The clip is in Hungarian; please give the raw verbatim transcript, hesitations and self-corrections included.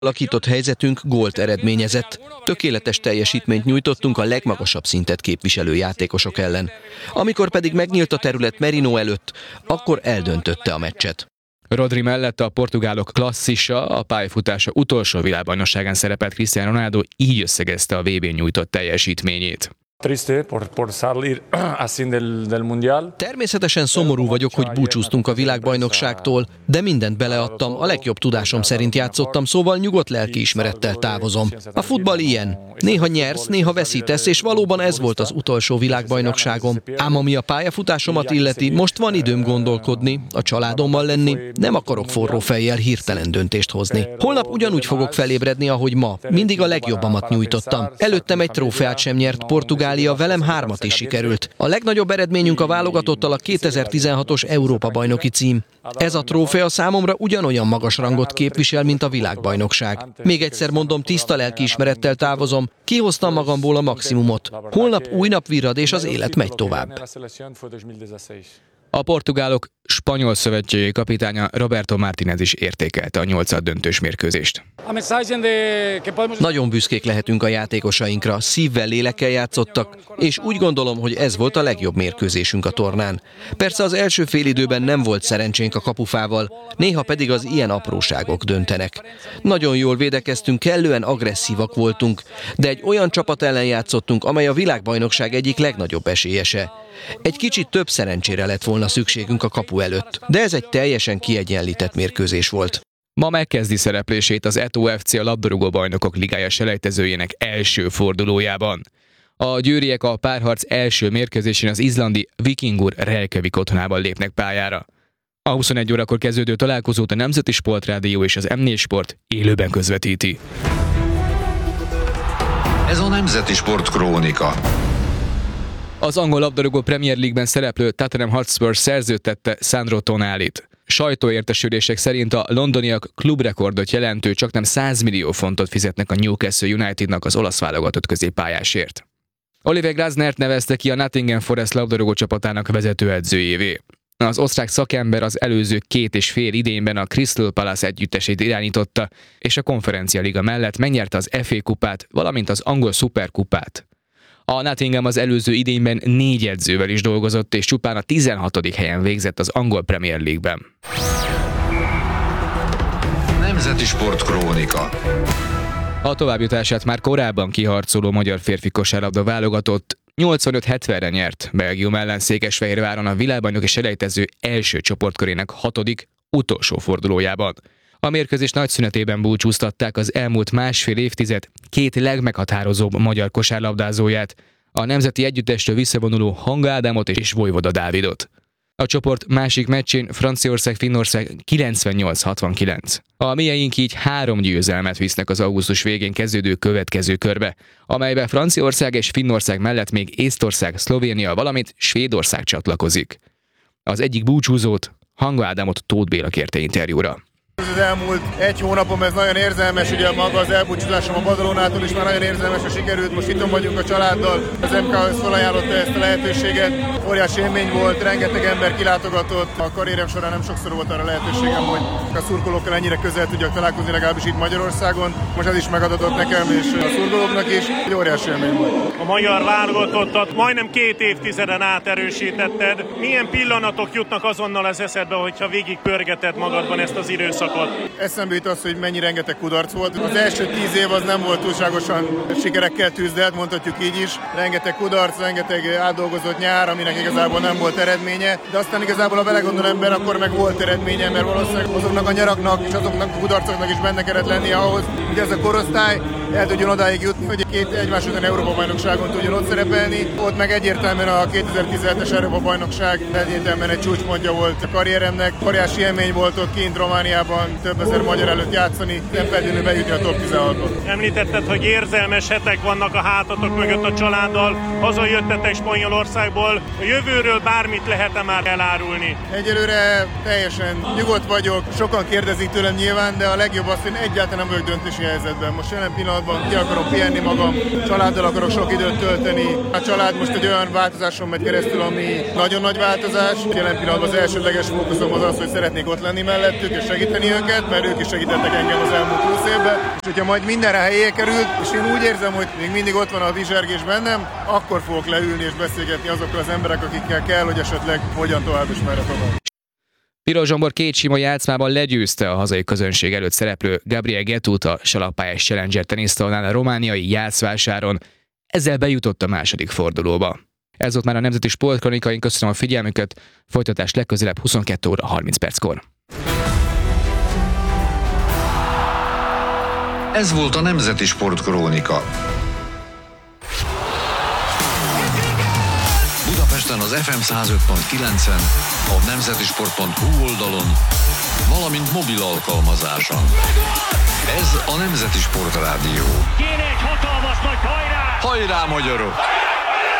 Alakított helyzetünk gólt eredményezett. Tökéletes teljesítményt nyújtottunk a legmagasabb szintet képviselő játékosok ellen. Amikor pedig megnyílt a terület Merino előtt, akkor eldöntötte a meccset. Rodri mellett a portugálok klasszisa, a pályafutása utolsó világbajnokságán szerepelt Cristiano Ronaldo, így összegezte a vé bén nyújtott teljesítményét. Természetesen szomorú vagyok, hogy búcsúztunk a világbajnokságtól, de mindent beleadtam, a legjobb tudásom szerint játszottam, szóval nyugodt lelkiismerettel távozom. A futball ilyen. Néha nyersz, néha veszítesz, és valóban ez volt az utolsó világbajnokságom. Ám ami a pályafutásomat illeti, most van időm gondolkodni, a családommal lenni, nem akarok forró fejjel hirtelen döntést hozni. Holnap ugyanúgy fogok felébredni, ahogy ma. Mindig a legjobbamat nyújtottam. Előttem egy trófeát sem nyert Portugál, velem hármat is sikerült. A legnagyobb eredményünk a válogatottal a kétezer-tizenhatos Európa-bajnoki cím. Ez a trófea számomra ugyanolyan magas rangot képvisel, mint a világbajnokság. Még egyszer mondom, tiszta lelkiismerettel távozom, kihoztam magamból a maximumot. Holnap új nap virrad, és az élet megy tovább. A portugálok spanyol szövetségi kapitánya Roberto Martínez is értékelte a nyolcaddöntős mérkőzést. Nagyon büszkék lehetünk a játékosainkra, szívvel, lélekkel játszottak, és úgy gondolom, hogy ez volt a legjobb mérkőzésünk a tornán. Persze az első félidőben nem volt szerencsénk a kapufával, néha pedig az ilyen apróságok döntenek. Nagyon jól védekeztünk, kellően agresszívak voltunk, de egy olyan csapat ellen játszottunk, amely a világbajnokság egyik legnagyobb esélyese. Egy kicsit több szerencsére lett volna szükségünk a kapu előtt, de ez egy teljesen kiegyenlített mérkőzés volt. Ma megkezdi szereplését az Eto ef cé a labdarúgó bajnokok ligája selejtezőjének első fordulójában. A győriek a párharc első mérkőzésén az izlandi Víkingur Reykjavík otthonában lépnek pályára. A huszonegy órakor kezdődő találkozót a Nemzeti Sportrádió és az em négy Sport élőben közvetíti. Ez a Nemzeti Sport Krónika. Az angol labdarúgó Premier League-ben szereplő Tottenham Hotspur szerződtette Sandro Tonalit. Sajtóértesülések szerint a londoniak klubrekordot jelentő csaknem száz millió fontot fizetnek a Newcastle Unitednak az olasz válogatott középpályásért. Oliver Glasnert nevezte ki a Nottingham Forest labdarúgó csapatának vezetőedzőjévé. Az osztrák szakember az előző két és fél idényben a Crystal Palace együttesét irányította, és a Konferencia Liga mellett megnyerte az ef á kupát, valamint az angol szuperkupát. A Nottingham az előző idényben négy edzővel is dolgozott, és csupán a tizenhatodik helyen végzett az angol Premier League-ben. Nemzeti Sport Krónika. A továbbjutását már korábban kiharcoló magyar férfi kosárlabda válogatott nyolcvanöt hetvenre nyert Belgium ellen Székesfehérváron a világbajnoki selejtező első csoportkörének hatodik, utolsó fordulójában. A mérkőzés nagyszünetében búcsúztatták az elmúlt másfél évtized két legmeghatározóbb magyar kosárlabdázóját, a nemzeti együttestől visszavonuló Hanga Ádámot és Vojvoda Dávidot. A csoport másik meccsén Franciaország-Finnország kilencvennyolc hatvankilenc. A mieink így három győzelmet visznek az augusztus végén kezdődő következő körbe, amelybe Franciaország és Finnország mellett még Észtország, Szlovénia, valamint Svédország csatlakozik. Az egyik búcsúzót, Hanga Ádámot Tóth Béla kérte interjúra. Az elmúlt egy hónapom ez nagyon érzelmes, ugye maga az elbúcsúzásom a Badalonától is már nagyon érzelmesre sikerült, most itthon vagyunk a családdal, az em ká felajánlotta ezt a lehetőséget, óriási élmény volt, rengeteg ember kilátogatott, a karrierem során nem sokszor volt arra lehetőségem, hogy a szurkolókkal ennyire közel tudjak találkozni, legalábbis itt Magyarországon, most ez is megadatott nekem és a szurkolóknak is, egy óriási élmény volt. A magyar válogatottat majdnem két évtizeden át erősítetted, milyen pillanatok jutnak azonnal az eszedbe, hogyha végig pörgeted magadban ezt az időszakot? Eszembe jut az, hogy mennyi rengeteg kudarc volt. Az első tíz év az nem volt túlságosan sikerekkel tűzdelt, mondhatjuk így is. Rengeteg kudarc, rengeteg átdolgozott nyár, aminek igazából nem volt eredménye. De aztán igazából, ha belegondol ember, akkor meg volt eredménye, mert valószínűleg azoknak a nyaraknak és azoknak a kudarcoknak is benne kellett lennie ahhoz, hogy ez a korosztály el tudjon odáig jutni, hogy két egymás után Európa-bajnokságon tudjon ott szerepelni. Ott meg egyértelműen a kétezer-tizenhetes Európa-bajnokság egyértelműen egy csúcspontja volt a karrieremnek. Óriási élmény volt ott kint Romániában, több ezer magyar előtt játszani, nem feltétlenül bejutni a top tizenhatba. Említetted, hogy érzelmes hetek vannak a hátatok mögött a családdal, hazajöttetek Spanyolországból. A jövőről bármit lehet-e már elárulni? Egyelőre teljesen nyugodt vagyok, sokan kérdezik tőlem nyilván, de a legjobb az, hogy egyáltalán nem vagyok döntési helyzetben. Most jelen pillanatban ki akarom pihenni magam, családdal akarok sok időt tölteni. A család most egy olyan változáson megy keresztül, ami nagyon nagy változás. Jelen pillanatban az elsődleges fókuszom az az, hogy szeretnék ott lenni mellettük és segíteni segíteni őket, mert ők is segítettek engem az elmúlt húsz évben, és hogyha majd mindenre helyé került, és én úgy érzem, hogy még mindig ott van a vizsergés bennem, akkor fogok leülni és beszélgetni azokkal az emberek, akikkel kell, hogy esetleg hogyan tovább és merre tovább. Piros Zsombor két sima játszmában legyőzte a hazai közönség előtt szereplő Gabriel Getút a salakpályás Challenger tenisztornán a romániai játszvásáron, ezzel bejutott a második fordulóba. Ez volt már a Nemzeti Sportkronika, én köszönöm a figyelmüket, folytatás legközelebb huszonkettő óra harminc perckor. Ez volt a Nemzeti Sportkrónika. Budapesten az ef em száz öt pont kilencen, a nemzetisport pont hu oldalon, valamint mobil alkalmazáson. Ez a Nemzeti Sport Rádió. Kéne egy hatalmas nagy hajrá! Hajrá, magyarok!